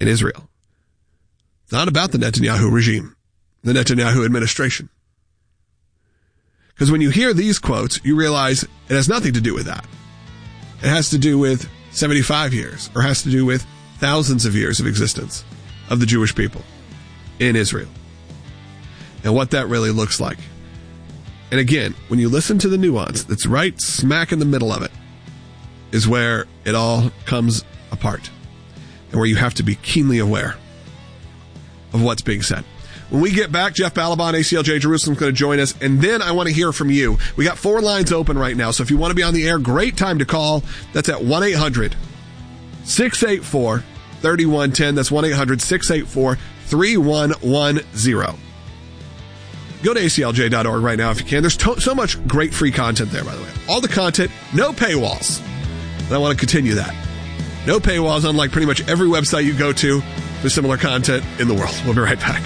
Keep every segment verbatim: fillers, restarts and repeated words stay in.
in Israel. It's not about the Netanyahu regime, the Netanyahu administration. Because when you hear these quotes, you realize it has nothing to do with that. It has to do with seventy-five years, or has to do with thousands of years of existence of the Jewish people in Israel. And what that really looks like. And again, when you listen to the nuance that's right smack in the middle of it, is where it all comes apart. And where you have to be keenly aware of what's being said. When we get back, Jeff Balaban, A C L J Jerusalem, is going to join us. And then I want to hear from you. We got four lines open right now. So if you want to be on the air, great time to call. That's at one eight hundred six eight four three one one zero. That's one eight hundred six eight four three one one zero. Go to A C L J dot org right now if you can. There's to- so much great free content there, by the way. All the content, no paywalls. And I want to continue that. No paywalls, unlike pretty much every website you go to for similar content in the world. We'll be right back.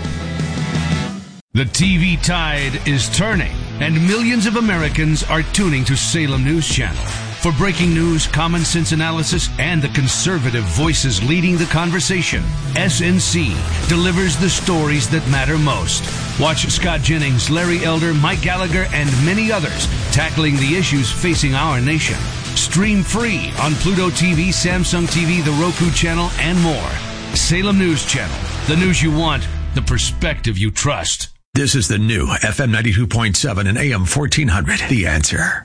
The T V tide is turning, and millions of Americans are tuning to Salem News Channel. For breaking news, common sense analysis, and the conservative voices leading the conversation, S N C delivers the stories that matter most. Watch Scott Jennings, Larry Elder, Mike Gallagher, and many others tackling the issues facing our nation. Stream free on Pluto T V, Samsung T V, the Roku channel, and more. Salem News Channel. The news you want, the perspective you trust. This is the new F M ninety-two point seven and A M fourteen hundred. The Answer.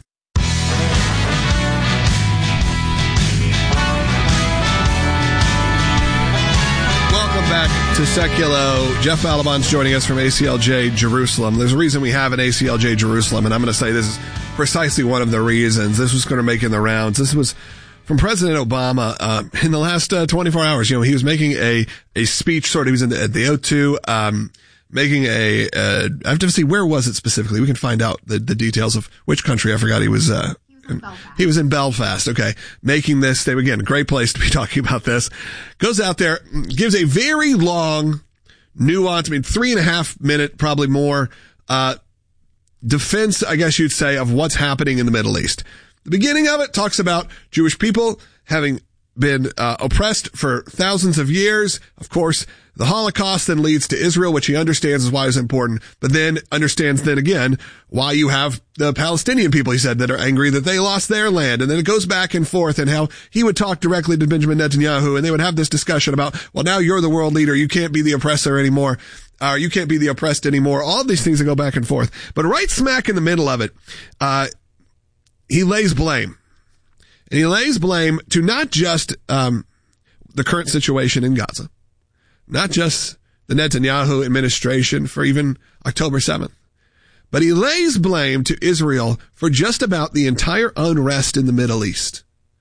Welcome back to Seculo. Jeff Balaban's joining us from A C L J Jerusalem. There's a reason we have an A C L J Jerusalem, and I'm going to say this is precisely one of the reasons. This was going to make in the rounds. This was from President Obama uh, in the last uh, twenty-four hours. You know, he was making a a speech. Sort of, he was in the, at the O two, um, making a. Uh, I have to see where was it specifically. We can find out the the details of which country. I forgot he was. Uh, he was in Belfast. He was in Belfast. Okay, making this. They again, great place to be talking about this. Goes out there, gives a very long, nuanced. I mean, three and a half minute, probably more. Uh, defense, I guess you'd say, of what's happening in the Middle East. The beginning of it talks about Jewish people having been uh, oppressed for thousands of years. Of course, the Holocaust then leads to Israel, which he understands is why it's important, but then understands then again why you have the Palestinian people, he said, that are angry that they lost their land. And then it goes back and forth, and how he would talk directly to Benjamin Netanyahu, and they would have this discussion about, well, now you're the world leader. You can't be the oppressor anymore. Or uh, you can't be the oppressed anymore. All of these things that go back and forth. But right smack in the middle of it, uh, he lays blame. And he lays blame to not just um the current situation in Gaza, not just the Netanyahu administration for even October seventh, but he lays blame to Israel for just about the entire unrest in the Middle East.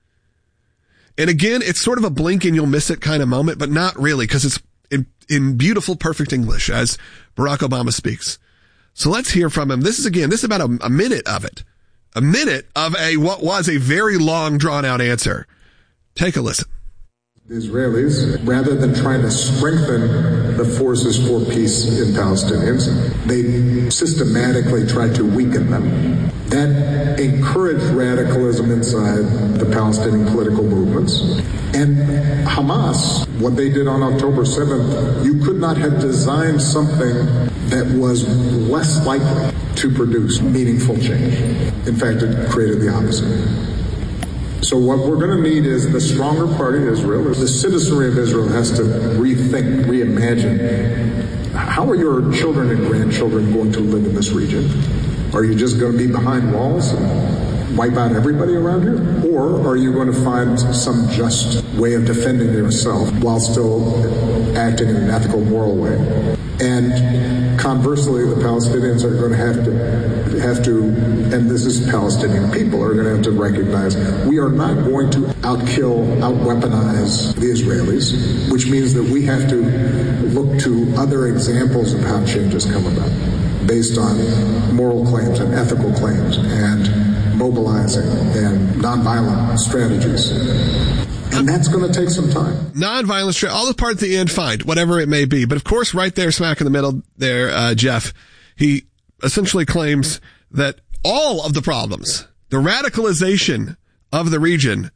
And again, it's sort of a blink and you'll miss it kind of moment, but not really, because it's in, in beautiful, perfect English as Barack Obama speaks. So let's hear from him. This is again, this is about a, a minute of it. A minute of a what was a very long, drawn-out answer. Take a listen. The Israelis, rather than trying to strengthen the forces for peace in Palestinians, they systematically tried to weaken them. That encouraged radicalism inside the Palestinian political movements. And Hamas, what they did on October seventh, you could not have designed something that was less likely to produce meaningful change. In fact, it created the opposite. So what we're going to need is the stronger party, Israel. The citizenry of Israel has to rethink, reimagine. How are your children and grandchildren going to live in this region? Are you just going to be behind walls and wipe out everybody around here? Or are you going to find some just way of defending yourself while still acting in an ethical, moral way? And conversally, the Palestinians are going to have to have to, and this is Palestinian people, are going to have to recognize we are not going to outkill, out-weaponize the Israelis, which means that we have to look to other examples of how changes come about, based on moral claims and ethical claims and mobilizing and nonviolent strategies. And that's going to take some time. Nonviolent strategy, all the part at the end, fine, whatever it may be. But of course, right there, smack in the middle there, uh, Jeff, he essentially claims that all of the problems, the radicalization of the region,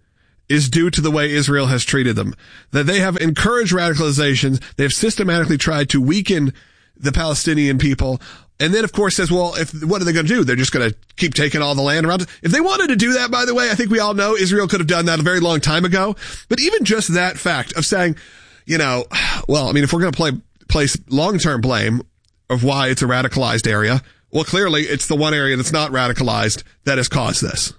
is due to the way Israel has treated them. That they have encouraged radicalization. They have systematically tried to weaken the Palestinian people. And then, of course, says, well, if what are they going to do? They're just going to keep taking all the land around. If they wanted to do that, by the way, I think we all know Israel could have done that a very long time ago. But even just that fact of saying, you know, well, I mean, if we're going to play, place long-term blame of why it's a radicalized area, well, clearly it's the one area that's not radicalized that has caused this.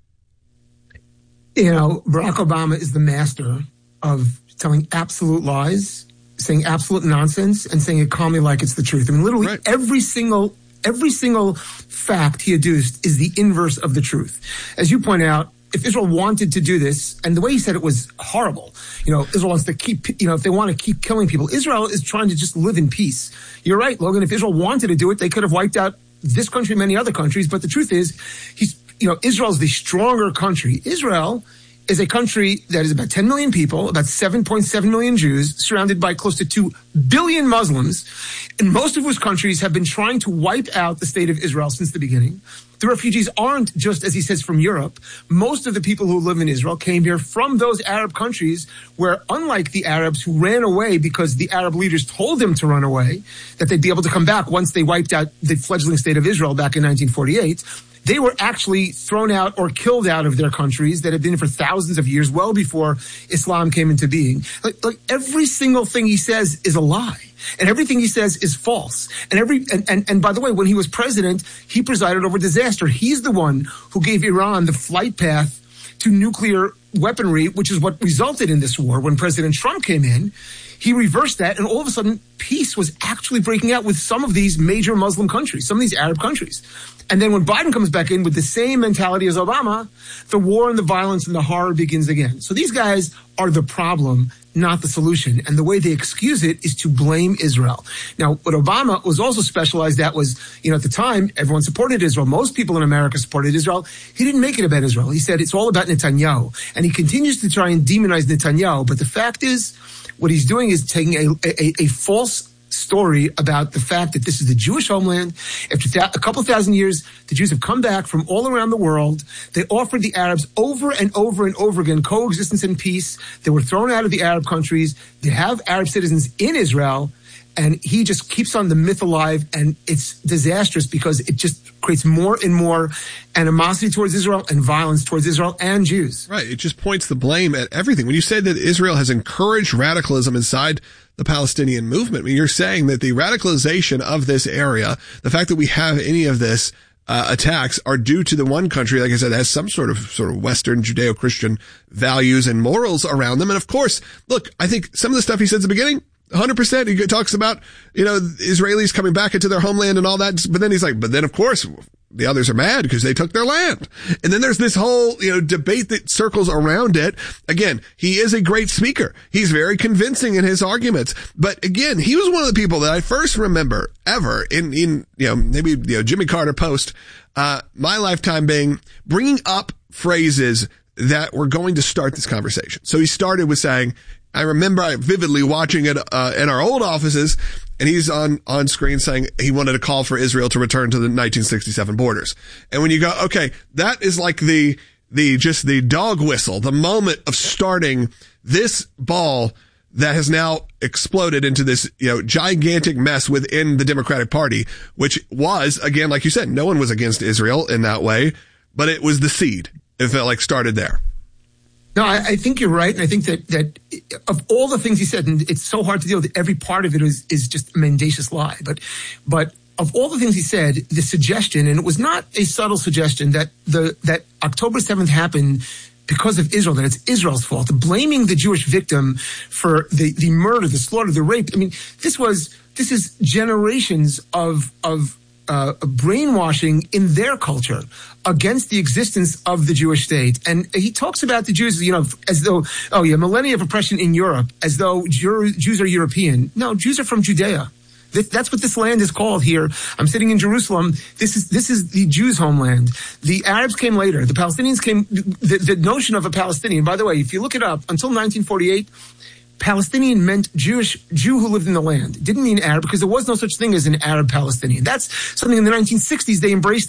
You know, Barack Obama is the master of telling absolute lies, saying absolute nonsense, and saying it calmly like it's the truth. I mean, literally right. every single every single fact he adduced is the inverse of the truth. As you point out, if Israel wanted to do this, and the way he said it was horrible, you know, Israel wants to keep, you know, if they want to keep killing people, Israel is trying to just live in peace. You're right, Logan. If Israel wanted to do it, they could have wiped out this country and many other countries. But the truth is, he's, you know, Israel's the stronger country. Israel is a country that is about ten million people, about seven point seven million Jews, surrounded by close to two billion Muslims, and most of whose countries have been trying to wipe out the state of Israel since the beginning. The refugees aren't just, as he says, from Europe. Most of the people who live in Israel came here from those Arab countries where, unlike the Arabs who ran away because the Arab leaders told them to run away, that they'd be able to come back once they wiped out the fledgling state of Israel back in nineteen forty-eight, they were actually thrown out or killed out of their countries that had been for thousands of years, well before Islam came into being. Like, like every single thing he says is a lie. And everything he says is false. And every and, and, and by the way, when he was president, he presided over disaster. He's the one who gave Iran the flight path to nuclear weaponry, which is what resulted in this war. When President Trump came in, he reversed that, and all of a sudden, peace was actually breaking out with some of these major Muslim countries, some of these Arab countries. And then when Biden comes back in with the same mentality as Obama, the war and the violence and the horror begins again. So these guys are the problem, not the solution. And the way they excuse it is to blame Israel. Now, what Obama was also specialized at was, you know, at the time, everyone supported Israel. Most people in America supported Israel. He didn't make it about Israel. He said it's all about Netanyahu. And he continues to try and demonize Netanyahu. But the fact is, what he's doing is taking a, a, a false story about the fact that this is the Jewish homeland. After th- a couple thousand years, the Jews have come back from all around the world. They offered the Arabs over and over and over again coexistence and peace. They were thrown out of the Arab countries. They have Arab citizens in Israel. And he just keeps on the myth alive, and it's disastrous because it just creates more and more animosity towards Israel and violence towards Israel and Jews. Right. It just points the blame at everything. When you say that Israel has encouraged radicalism inside the Palestinian movement, I mean, you're saying that the radicalization of this area, the fact that we have any of this uh, attacks are due to the one country, like I said, that has some sort of sort of Western Judeo-Christian values and morals around them. And of course, look, I think some of the stuff he said at the beginning, one hundred percent. He talks about, you know, Israelis coming back into their homeland and all that. But then he's like, but then of course the others are mad because they took their land. And then there's this whole, you know, debate that circles around it. Again, he is a great speaker. He's very convincing in his arguments. But again, he was one of the people that I first remember ever in, in, you know, maybe, you know, Jimmy Carter post, uh, my lifetime being bringing up phrases that were going to start this conversation. So he started with saying, I remember vividly watching it uh, in our old offices, and he's on, on screen saying he wanted to call for Israel to return to the nineteen sixty-seven borders. And when you go, okay, that is like the, the, just the dog whistle, the moment of starting this ball that has now exploded into this, you know, gigantic mess within the Democratic Party, which was, again, like you said, no one was against Israel in that way, but it was the seed. It felt like started there. No, I, I think you're right. And I think that, that of all the things he said, and it's so hard to deal with, every part of it is, is just a mendacious lie. But, but of all the things he said, the suggestion, and it was not a subtle suggestion, that the, that October seventh happened because of Israel, that it's Israel's fault, blaming the Jewish victim for the, the murder, the slaughter, the rape. I mean, this was, this is generations of, of, Uh, brainwashing in their culture against the existence of the Jewish state. And he talks about the Jews, you know, as though, oh yeah, millennia of oppression in Europe, as though Jew- Jews are European. No, Jews are from Judea. This, that's what this land is called here. I'm sitting in Jerusalem. This is, this is the Jews' homeland. The Arabs came later. The Palestinians came, the, the notion of a Palestinian, by the way, if you look it up, until nineteen forty-eight, Palestinian meant Jewish, Jew who lived in the land. It didn't mean Arab because there was no such thing as an Arab Palestinian. That's something in the nineteen sixties they embraced that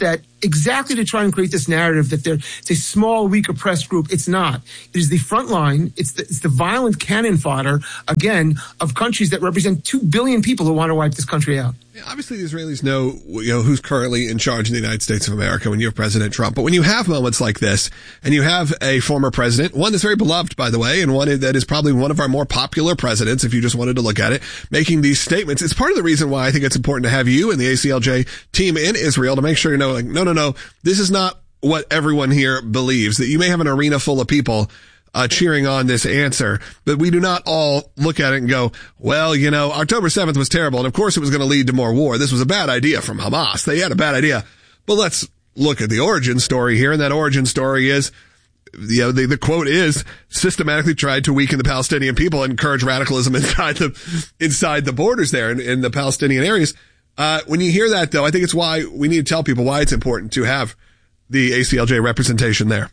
exactly to try and create this narrative that they're it's a small, weak, oppressed group. It's not. It is the front line. It's the, it's the violent cannon fodder, again, of countries that represent two billion people who want to wipe this country out. Yeah, obviously, the Israelis know, you know who's currently in charge in the United States of America when you have President Trump. But when you have moments like this, and you have a former president, one that's very beloved, by the way, and one that is probably one of our more popular presidents, if you just wanted to look at it, making these statements, it's part of the reason why I think it's important to have you and the A C L J team in Israel to make sure you know, like, no, no, no, this is not what everyone here believes. That you may have an arena full of people Uh, cheering on this answer, but we do not all look at it and go, well, you know, October seventh was terrible, and of course it was going to lead to more war. This was a bad idea from Hamas. They had a bad idea. But let's look at the origin story here, and that origin story is, you know, the, the quote is, systematically tried to weaken the Palestinian people and encourage radicalism inside the, inside the borders there in, in the Palestinian areas. Uh, when you hear that, though, I think it's why we need to tell people why it's important to have the A C L J representation there.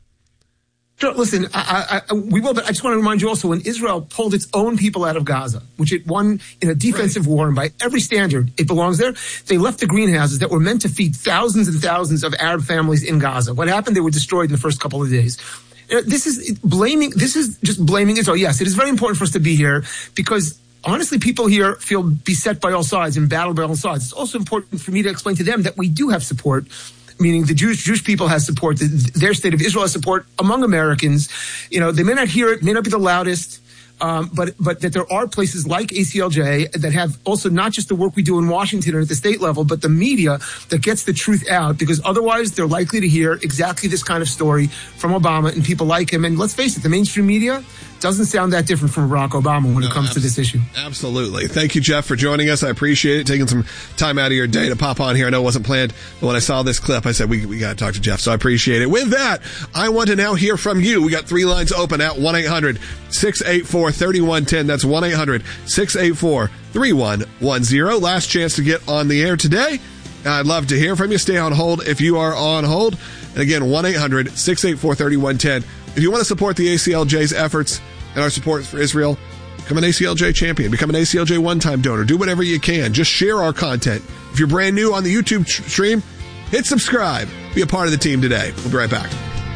Sure, listen, I, I, we will, but I just want to remind you also, when Israel pulled its own people out of Gaza, which it won in a defensive right. war, and by every standard, it belongs there, they left the greenhouses that were meant to feed thousands and thousands of Arab families in Gaza. What happened? They were destroyed in the first couple of days. This is blaming, this is just blaming Israel. Yes, it is very important for us to be here because honestly, people here feel beset by all sides and battled by all sides. It's also important for me to explain to them that we do have support, meaning the Jewish Jewish people has support, the, their state of Israel has support among Americans. You know, they may not hear it, may not be the loudest, um, but but that there are places like A C L J that have also not just the work we do in Washington or at the state level, but the media that gets the truth out, because otherwise they're likely to hear exactly this kind of story from Obama and people like him. And let's face it, the mainstream media doesn't sound that different from Barack Obama when no, it comes abs- to this issue. Absolutely. Thank you, Jeff, for joining us. I appreciate it, taking some time out of your day to pop on here. I know it wasn't planned, but when I saw this clip, I said, we, we got to talk to Jeff, so I appreciate it. With that, I want to now hear from you. We got three lines open at one eight hundred six eight four three one one zero. That's one eight hundred six eight four three one one zero. Last chance to get on the air today. I'd love to hear from you. Stay on hold if you are on hold. And again, one eight hundred six eight four three one one zero. If you want to support the A C L J's efforts and our support for Israel, become an A C L J champion, become an A C L J one-time donor, do whatever you can. Just share our content. If you're brand new on the YouTube stream, hit subscribe. Be a part of the team today. We'll be right back.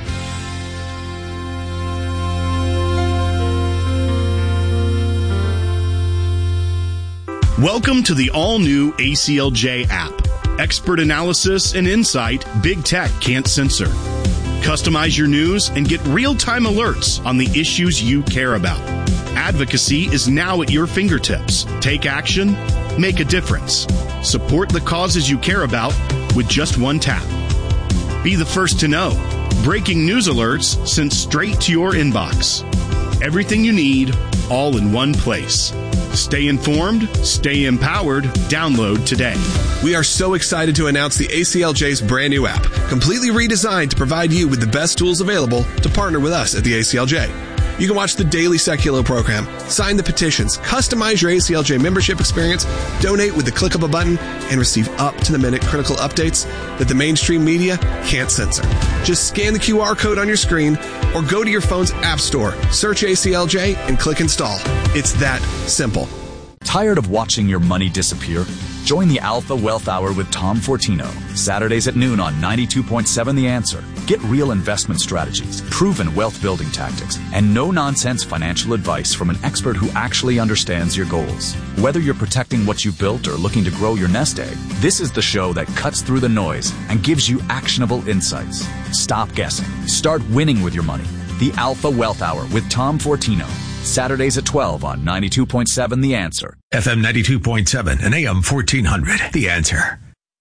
Welcome to the all-new A C L J app. Expert analysis and insight big tech can't censor. Customize your news and get real-time alerts on the issues you care about. Advocacy is now at your fingertips. Take action, make a difference. Support the causes you care about with just one tap. Be the first to know. Breaking news alerts sent straight to your inbox. Everything you need, all in one place. Stay informed, stay empowered. Download today. We are so excited to announce the A C L J's brand new app, completely redesigned to provide you with the best tools available to partner with us at the A C L J. You can watch the daily Seculo program, sign the petitions, customize your A C L J membership experience, donate with the click of a button, and receive up-to-the-minute critical updates that the mainstream media can't censor. Just scan the Q R code on your screen or go to your phone's app store, search A C L J, and click install. It's that simple. Tired of watching your money disappear? Join the Alpha Wealth Hour with Tom Fortino, Saturdays at noon on ninety-two point seven The Answer. Get real investment strategies, proven wealth-building tactics, and no-nonsense financial advice from an expert who actually understands your goals. Whether you're protecting what you've built or looking to grow your nest egg, this is the show that cuts through the noise and gives you actionable insights. Stop guessing. Start winning with your money. The Alpha Wealth Hour with Tom Fortino. Saturdays at twelve on ninety-two point seven The Answer. F M ninety-two point seven and A M fourteen hundred. The Answer.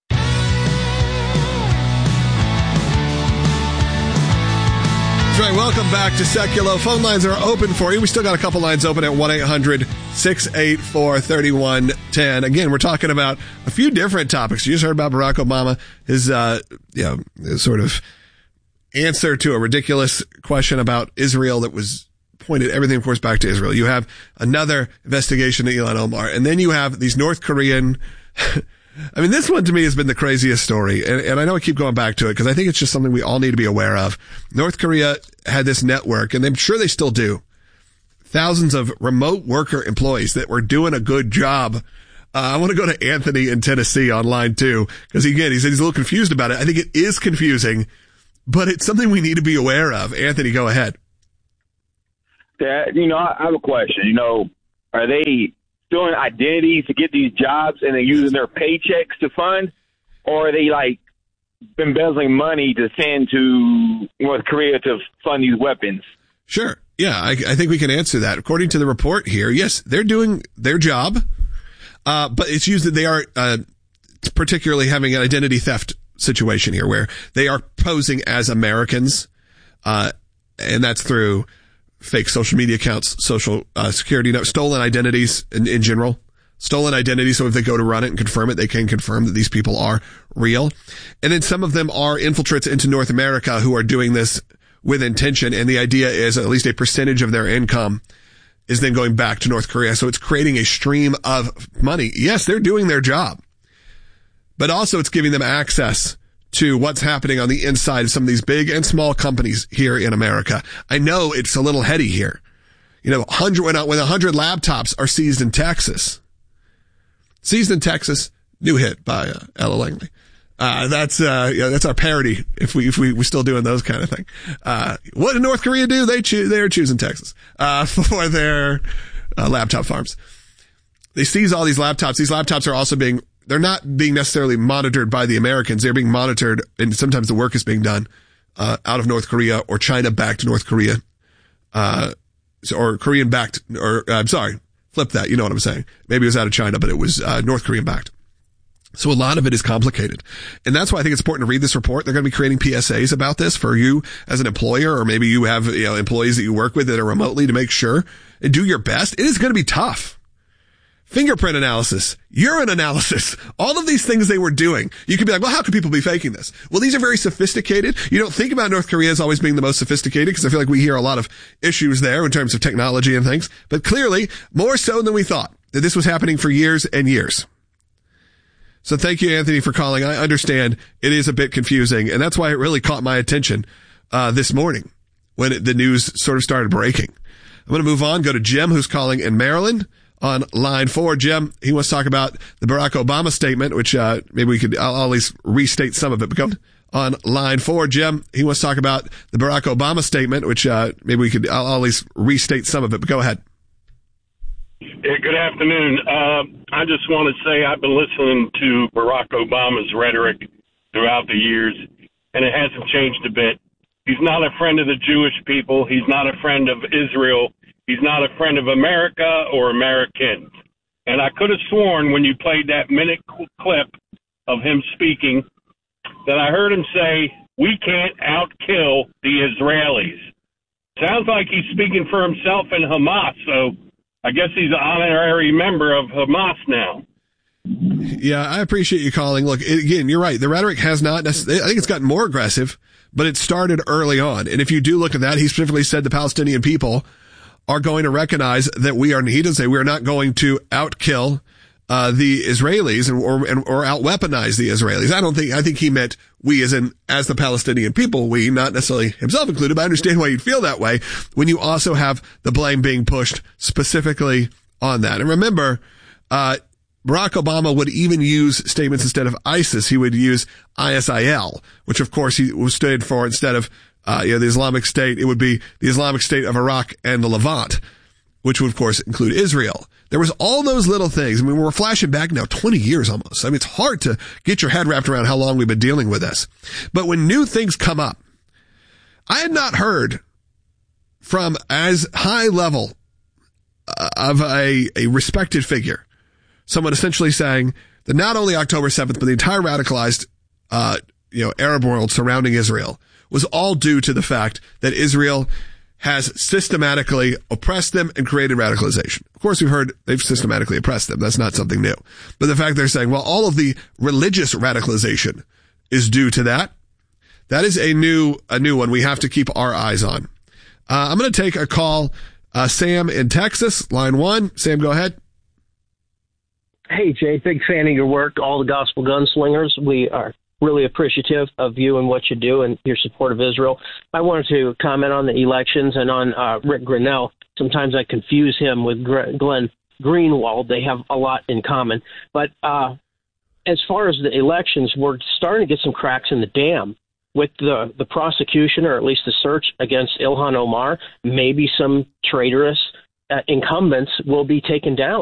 That's right. Welcome back to Seculo. Phone lines are open for you. We still got a couple lines open at one eight hundred six eight four three one one zero. Again, we're talking about a few different topics. You just heard about Barack Obama, his, uh, you know, his sort of answer to a ridiculous question about Israel that was pointed everything, of course, back to Israel. You have another investigation of Ilhan Omar, and then you have these North Korean. I mean, this one to me has been the craziest story, and, and I know I keep going back to it because I think it's just something we all need to be aware of. North Korea had this network, and I'm sure they still do, thousands of remote worker employees that were doing a good job Uh, I want to go to Anthony in Tennessee on line two, because again, he said he's a little confused about it. I think it is confusing, but it's something we need to be aware of. Anthony, go ahead. Yeah, you know, I have a question. You know, are they doing identities to get these jobs and they're using their paychecks to fund, or are they like embezzling money to send to North Korea to fund these weapons? Sure. Yeah, I, I think we can answer that. According to the report here, yes, they're doing their job. Uh, but it's used that they are, uh, particularly having an identity theft situation here where they are posing as Americans. Uh, and that's through fake social media accounts, social, uh, security, no, stolen identities in, in general, stolen identities. So if they go to run it and confirm it, they can confirm that these people are real. And then some of them are infiltrates into North America who are doing this with intention. And the idea is at least a percentage of their income is then going back to North Korea. So it's creating a stream of money. Yes, they're doing their job, but also it's giving them access to what's happening on the inside of some of these big and small companies here in America. I know it's a little heady here. You know, hundred, when a hundred laptops are seized in Texas, seized in Texas, new hit by uh, Ella Langley. Uh, that's, uh, yeah, that's our parody. If we, if we, we're still doing those kind of thing. Uh, what did North Korea do? They choose, they're choosing Texas, uh, for their, uh, laptop farms. They seize all these laptops. These laptops are also being, they're not being necessarily monitored by the Americans. They're being monitored, and sometimes the work is being done, uh, out of North Korea or China backed North Korea, uh, or Korean backed, or, uh, I'm sorry, flip that. You know what I'm saying? Maybe it was out of China, but it was, uh, North Korean backed. So a lot of it is complicated. And that's why I think it's important to read this report. They're going to be creating P S As about this for you as an employer, or maybe you have, you know, employees that you work with that are remotely, to make sure and do your best. It is going to be tough. Fingerprint analysis, urine analysis, all of these things they were doing. You could be like, well, how could people be faking this? Well, these are very sophisticated. You don't think about North Korea as always being the most sophisticated, because I feel like we hear a lot of issues there in terms of technology and things, but clearly more so than we thought, that this was happening for years and years. So thank you, Anthony, for calling. I understand it is a bit confusing, and that's why it really caught my attention uh this morning when it, the news sort of started breaking. I'm going to move on, go to Jim, who's calling in Maryland on line four. Jim, he wants to talk about the Barack Obama statement, which uh maybe we could, I'll, I'll at least restate some of it. But go on line four, Jim, he wants to talk about the Barack Obama statement, which uh maybe we could, I'll, I'll at least restate some of it. But go ahead. Yeah, good afternoon. Uh, I just want to say I've been listening to Barack Obama's rhetoric throughout the years, and it hasn't changed a bit. He's not a friend of the Jewish people. He's not a friend of Israel. He's not a friend of America or Americans. And I could have sworn when you played that minute clip of him speaking that I heard him say, we can't outkill the Israelis. Sounds like he's speaking for himself and Hamas, so I guess he's an honorary member of Hamas now. Yeah, I appreciate you calling. Look, again, you're right. The rhetoric has not necessarily, I think it's gotten more aggressive, but it started early on. And if you do look at that, he specifically said the Palestinian people are going to recognize that we are, he doesn't say we are not going to outkill uh the Israelis and, or and, or out-weaponize the Israelis. I don't think, I think he meant we as in, as the Palestinian people, we, not necessarily himself included, but I understand why you'd feel that way when you also have the blame being pushed specifically on that. And remember, uh Barack Obama would even use statements instead of ISIS. He would use I S I L, which of course he stood for instead of, uh, you know, the Islamic State. It would be the Islamic State of Iraq and the Levant, which would of course include Israel. There was all those little things. I mean, we're flashing back now twenty years almost. I mean, it's hard to get your head wrapped around how long we've been dealing with this. But when new things come up, I had not heard from as high level of a, a respected figure, someone essentially saying that not only October seventh, but the entire radicalized, uh, you know, Arab world surrounding Israel was all due to the fact that Israel has systematically oppressed them and created radicalization. Of course, we've heard they've systematically oppressed them. That's not something new. But the fact they're saying, well, all of the religious radicalization is due to that. That is a new, a new one we have to keep our eyes on. Uh, I'm going to take a call. Uh, Sam in Texas, line one. Sam, go ahead. Hey, Jay, big fan of your work, all the gospel gunslingers. We are really appreciative of you and what you do and your support of Israel. I wanted to comment on the elections and on uh, Rick Grinnell. Sometimes I confuse him with Glenn Greenwald. They have a lot in common. But uh, as far as the elections, we're starting to get some cracks in the dam with the, the prosecution, or at least the search against Ilhan Omar. Maybe some traitorous uh, incumbents will be taken down.